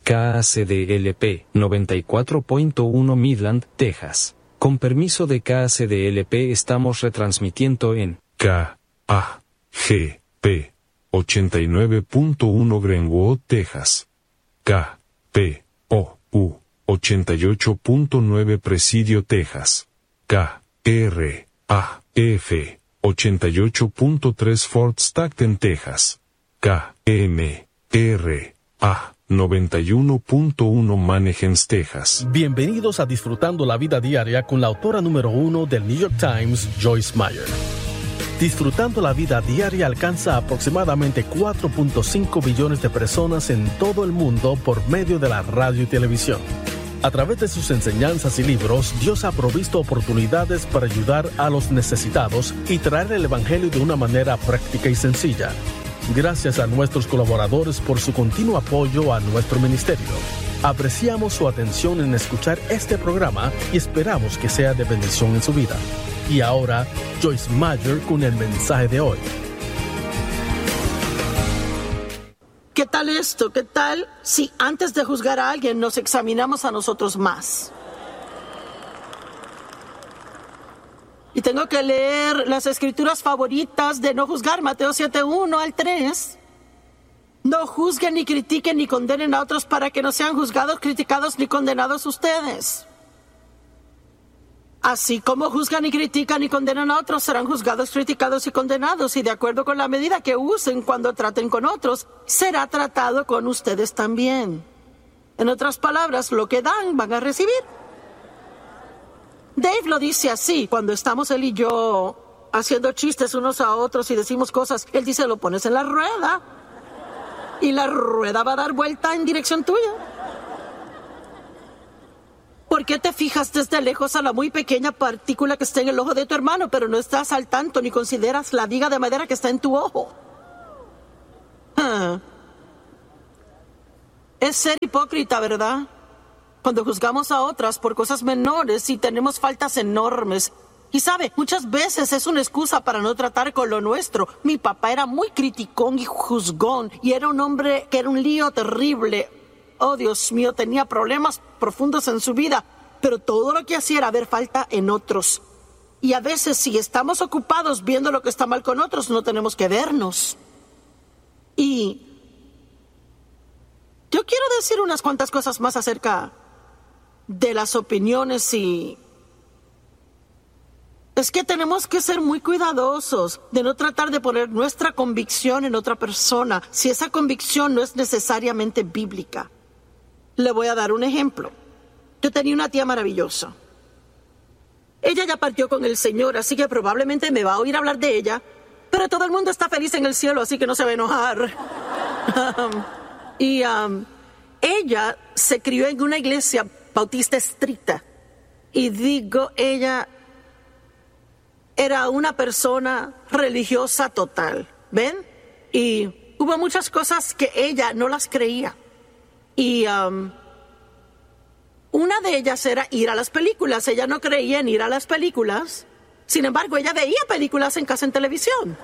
KACDLP 94.1 Midland, Texas. Con permiso de KACDLP estamos retransmitiendo en KAGP 89.1 Greenwood, Texas. KPOU 88.9 Presidio, Texas. KRAF 88.3 Fort Stockton, Texas. KMRA 91.1 Mannheim, Texas. Bienvenidos a Disfrutando la Vida Diaria con la autora número 1 del New York Times, Joyce Meyer. Disfrutando la Vida Diaria alcanza aproximadamente 4.5 billones de personas en todo el mundo por medio de la radio y televisión. A través de sus enseñanzas y libros, Dios ha provisto oportunidades para ayudar a los necesitados y traer el Evangelio de una manera práctica y sencilla. Gracias a nuestros colaboradores por su continuo apoyo a nuestro ministerio. Apreciamos su atención en escuchar este programa y esperamos que sea de bendición en su vida. Y ahora, Joyce Meyer con el mensaje de hoy. ¿Qué tal esto? ¿Qué tal si antes de juzgar a alguien nos examinamos a nosotros más? Y tengo que leer las escrituras favoritas de no juzgar, Mateo 7:1 al 3. No juzguen ni critiquen ni condenen a otros para que no sean juzgados, criticados ni condenados ustedes. Así como juzgan y critican y condenan a otros, serán juzgados, criticados y condenados. Y de acuerdo con la medida que usen cuando traten con otros, será tratado con ustedes también. En otras palabras, lo que dan, van a recibir. Dave lo dice así, cuando estamos él y yo haciendo chistes unos a otros y decimos cosas, él dice, lo pones en la rueda y la rueda va a dar vuelta en dirección tuya. ¿Por qué te fijas desde lejos a la muy pequeña partícula que está en el ojo de tu hermano, pero no estás al tanto ni consideras la viga de madera que está en tu ojo? Es ser hipócrita, ¿verdad? Cuando juzgamos a otras por cosas menores y tenemos faltas enormes. Y sabe, muchas veces es una excusa para no tratar con lo nuestro. Mi papá era muy criticón y juzgón, y era un hombre que era un lío terrible. Oh, Dios mío, tenía problemas profundos en su vida, pero todo lo que hacía era ver falta en otros. Y a veces, si estamos ocupados viendo lo que está mal con otros, no tenemos que vernos. Y yo quiero decir unas cuantas cosas más acerca de las opiniones y es que tenemos que ser muy cuidadosos de no tratar de poner nuestra convicción en otra persona si esa convicción no es necesariamente bíblica. Le voy a dar un ejemplo. Yo tenía una tía maravillosa. Ella ya partió con el Señor, así que probablemente me va a oír hablar de ella, pero todo el mundo está feliz en el cielo, así que no se va a enojar. Ella se crió en una iglesia bautista estricta. Y digo, ella era una persona religiosa total, ¿ven? Y hubo muchas cosas que ella no las creía. Y una de ellas era ir a las películas. Ella no creía en ir a las películas. Sin embargo, ella veía películas en casa en televisión.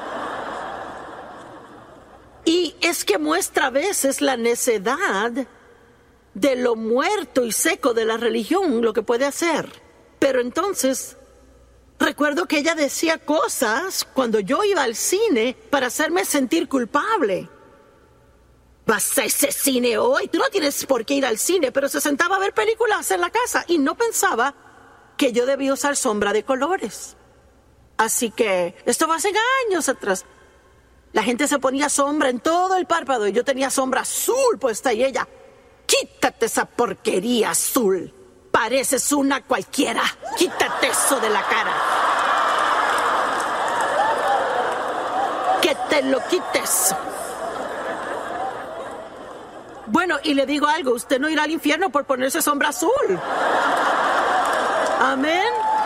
Y es que muestra a veces la necedad de lo muerto y seco de la religión, lo que puede hacer. Pero entonces, recuerdo que ella decía cosas cuando yo iba al cine para hacerme sentir culpable. Vas a ese cine hoy, tú no tienes por qué ir al cine, pero se sentaba a ver películas en la casa y no pensaba que yo debía usar sombra de colores. Así que, esto va hace años atrás. La gente se ponía sombra en todo el párpado y yo tenía sombra azul puesta y ella, quítate esa porquería azul, pareces una cualquiera, quítate eso de la cara. Que te lo quites. Bueno, y le digo algo, usted no irá al infierno por ponerse sombra azul. Amén.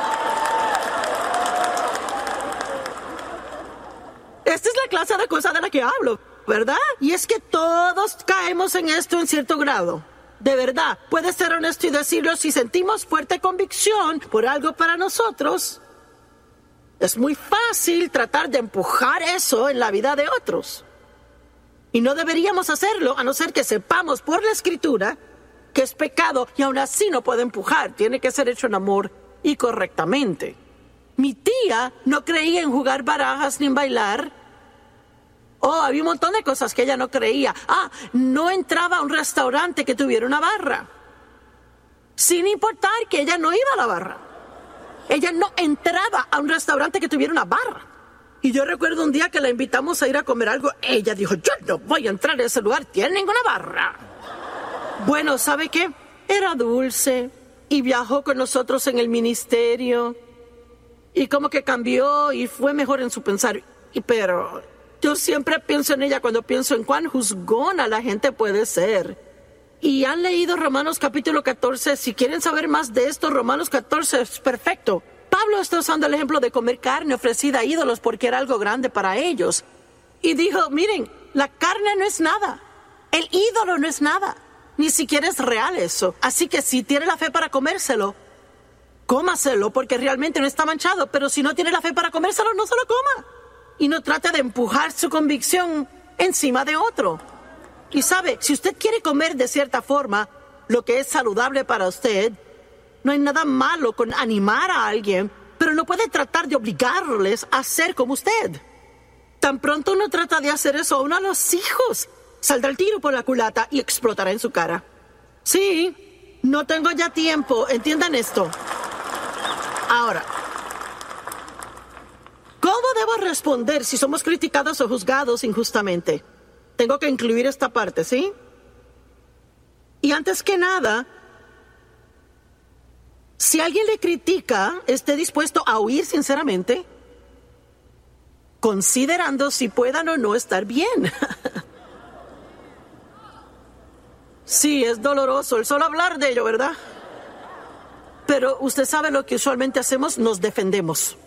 Esta es la clase de cosa de la que hablo, ¿verdad? Y es que todos caemos en esto en cierto grado. De verdad, puede ser honesto y decirlo, si sentimos fuerte convicción por algo para nosotros, es muy fácil tratar de empujar eso en la vida de otros. Y no deberíamos hacerlo a no ser que sepamos por la Escritura que es pecado y aún así no puede empujar. Tiene que ser hecho en amor y correctamente. Mi tía no creía en jugar barajas ni en bailar. Había un montón de cosas que ella no creía. No entraba a un restaurante que tuviera una barra. Sin importar que ella no iba a la barra. Ella no entraba a un restaurante que tuviera una barra. Y yo recuerdo un día que la invitamos a ir a comer algo. Ella dijo, yo no voy a entrar a ese lugar, tiene ninguna barra. Bueno, ¿sabe qué? Era dulce y viajó con nosotros en el ministerio. Y como que cambió y fue mejor en su pensar. Pero yo siempre pienso en ella cuando pienso en cuán juzgona la gente puede ser. Y han leído Romanos capítulo 14. Si quieren saber más de esto, Romanos 14 es perfecto. Pablo está usando el ejemplo de comer carne ofrecida a ídolos porque era algo grande para ellos. Y dijo, miren, la carne no es nada. El ídolo no es nada. Ni siquiera es real eso. Así que si tiene la fe para comérselo, cómaselo porque realmente no está manchado. Pero si no tiene la fe para comérselo, no se lo coma. Y no trate de empujar su convicción encima de otro. Y sabe, si usted quiere comer de cierta forma lo que es saludable para usted, no hay nada malo con animar a alguien, pero no puede tratar de obligarles a ser como usted. Tan pronto uno trata de hacer eso a uno de los hijos, saldrá el tiro por la culata y explotará en su cara. Sí, no tengo ya tiempo, entiendan esto. Ahora, ¿cómo debo responder si somos criticados o juzgados injustamente? Tengo que incluir esta parte, ¿sí? Y antes que nada, si alguien le critica, esté dispuesto a oír sinceramente, considerando si puedan o no estar bien. Sí, es doloroso el solo hablar de ello, ¿verdad? Pero usted sabe lo que usualmente hacemos, nos defendemos.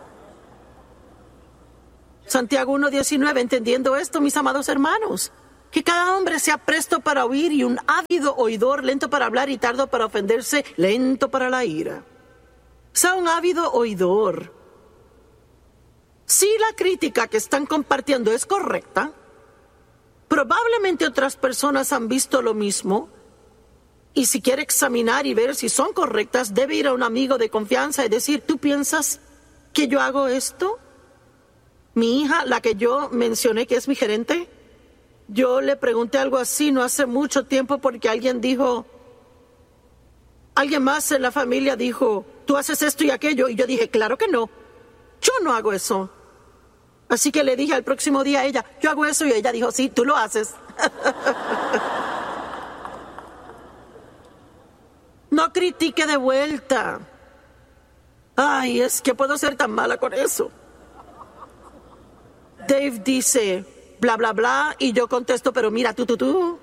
Santiago 1:19, entendiendo esto, mis amados hermanos, que cada hombre sea presto para oír y un ávido oidor, lento para hablar y tardo para ofenderse, lento para la ira. Sea un ávido oidor. Si la crítica que están compartiendo es correcta, probablemente otras personas han visto lo mismo, y si quiere examinar y ver si son correctas, debe ir a un amigo de confianza y decir, ¿tú piensas que yo hago esto? Mi hija, la que yo mencioné que es mi gerente, yo le pregunté algo así no hace mucho tiempo porque alguien más en la familia dijo, tú haces esto y aquello, y yo dije, claro que no, yo no hago eso. Así que le dije al próximo día a ella, yo hago eso, y ella dijo, sí, tú lo haces. No critique de vuelta. Ay, es que puedo ser tan mala con eso. Dave dice, bla, bla, bla, y yo contesto, pero mira, tú.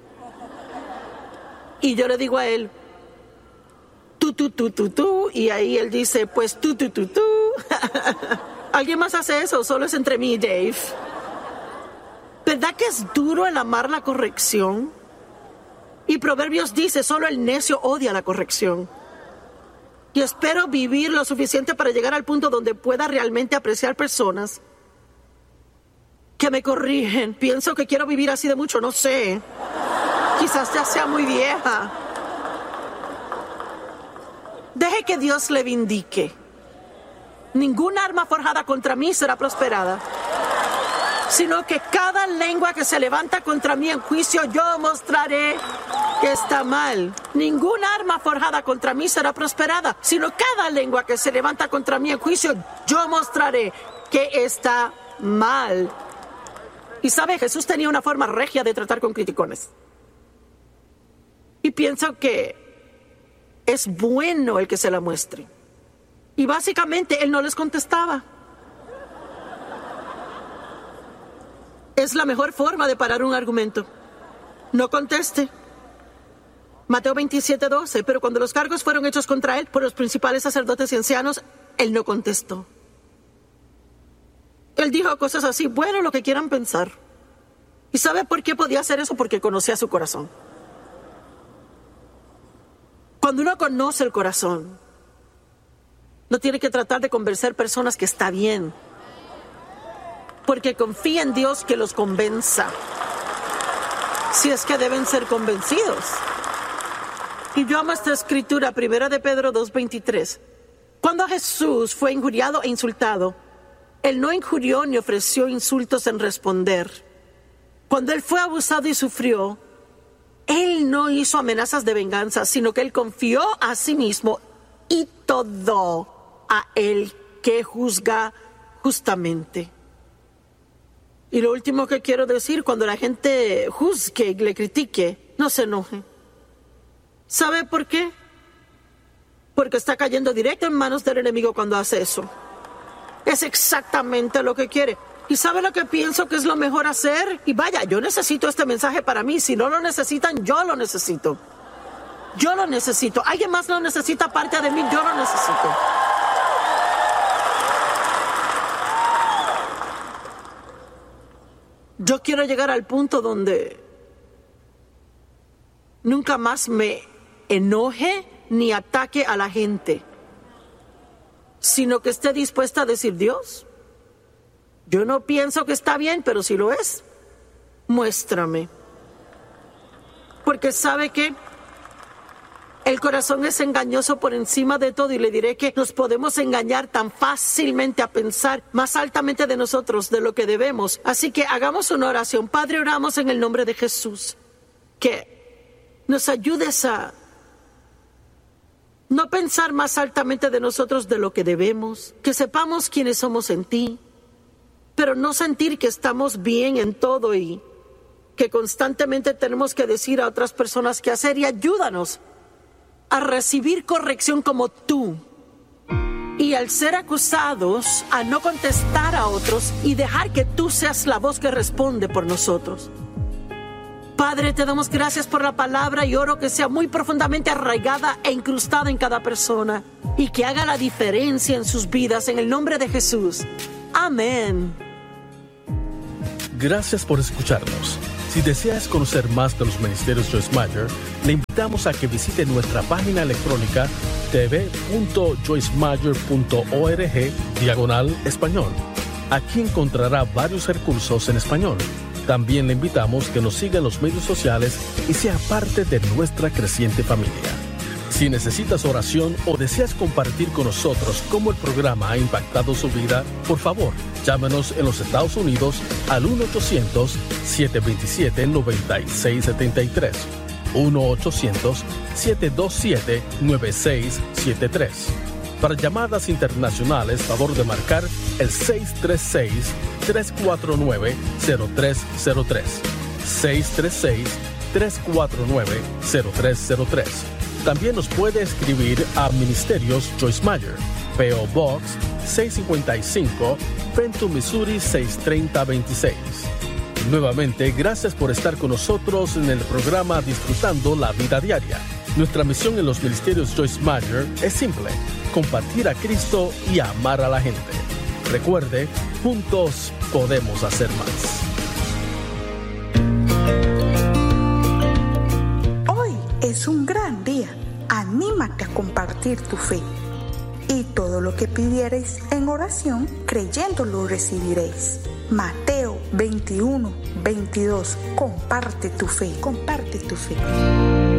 Y yo le digo a él, tú, y ahí él dice, pues tú. ¿Alguien más hace eso? Solo es entre mí y Dave. ¿Verdad que es duro el amar la corrección? Y Proverbios dice, solo el necio odia la corrección. Y espero vivir lo suficiente para llegar al punto donde pueda realmente apreciar personas que me corrigen. Pienso que quiero vivir así de mucho, no sé. Quizás ya sea muy vieja. Deje que Dios le vindique. Ninguna arma forjada contra mí será prosperada, sino que cada lengua que se levanta contra mí en juicio, yo mostraré que está mal. Ninguna arma forjada contra mí será prosperada, sino cada lengua que se levanta contra mí en juicio, yo mostraré que está mal. Y sabe, Jesús tenía una forma regia de tratar con criticones. Y pienso que es bueno el que se la muestre. Y básicamente él no les contestaba. Es la mejor forma de parar un argumento. No conteste. Mateo 27:12. Pero cuando los cargos fueron hechos contra él por los principales sacerdotes y ancianos, él no contestó. Él dijo cosas así, bueno, lo que quieran pensar. ¿Y sabe por qué podía hacer eso? Porque conocía su corazón. Cuando uno conoce el corazón, no tiene que tratar de convencer personas que está bien, porque confía en Dios que los convenza. si es que deben ser convencidos. Y yo amo esta escritura, 1 de Pedro 2:23. Cuando Jesús fue injuriado e insultado, Él no injurió ni ofreció insultos en responder. Cuando Él fue abusado y sufrió, Él no hizo amenazas de venganza, sino que Él confió a sí mismo y todo a Él que juzga justamente. Y lo último que quiero decir, cuando la gente juzgue y le critique, no se enoje. ¿Sabe por qué? Porque está cayendo directo en manos del enemigo cuando hace eso. Es exactamente lo que quiere. ¿Y sabe lo que pienso que es lo mejor hacer? Y vaya, yo necesito este mensaje para mí. Si no lo necesitan, yo lo necesito. Yo lo necesito. ¿Alguien más lo necesita aparte de mí? Yo lo necesito. Yo quiero llegar al punto donde nunca más me enoje ni ataque a la gente, sino que esté dispuesta a decir: Dios, yo no pienso que está bien, pero si lo es, muéstrame. Porque sabe que el corazón es engañoso por encima de todo, y le diré que nos podemos engañar tan fácilmente a pensar más altamente de nosotros de lo que debemos. Así que hagamos una oración. Padre, oramos en el nombre de Jesús, que nos ayudes a no pensar más altamente de nosotros de lo que debemos, que sepamos quiénes somos en ti, pero no sentir que estamos bien en todo y que constantemente tenemos que decir a otras personas qué hacer. Y ayúdanos a recibir corrección como tú, y al ser acusados, a no contestar a otros y dejar que tú seas la voz que responde por nosotros. Padre, te damos gracias por la palabra y oro que sea muy profundamente arraigada e incrustada en cada persona y que haga la diferencia en sus vidas, en el nombre de Jesús. Amén. Gracias por escucharnos. Si deseas conocer más de los ministerios Joyce Meyer, le invitamos a que visite nuestra página electrónica tv.joycemeyer.org/español. Aquí encontrará varios recursos en español. También le invitamos que nos siga en los medios sociales y sea parte de nuestra creciente familia. Si necesitas oración o deseas compartir con nosotros cómo el programa ha impactado su vida, por favor, llámenos en los Estados Unidos al 1-800-727-9673. 1-800-727-9673. Para llamadas internacionales, favor de marcar el 636-349-0303. 636-349-0303. También nos puede escribir a Ministerios Joyce Meyer, P.O. Box 655, Fenton, Missouri 63026. Nuevamente, gracias por estar con nosotros en el programa Disfrutando la Vida Diaria. Nuestra misión en los Ministerios Joyce Meyer es simple: compartir a Cristo y amar a la gente. Recuerde, juntos podemos hacer más. Hoy es un gran día. Anímate a compartir tu fe. Y todo lo que pidiereis en oración, creyendo lo recibiréis. Mateo 21:22. Comparte tu fe. Comparte tu fe.